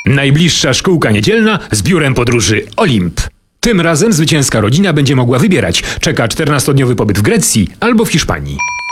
Najbliższa szkółka niedzielna z biurem podróży Olimp. Tym razem zwycięska rodzina będzie mogła wybierać. Czeka 14-dniowy pobyt w Grecji albo w Hiszpanii.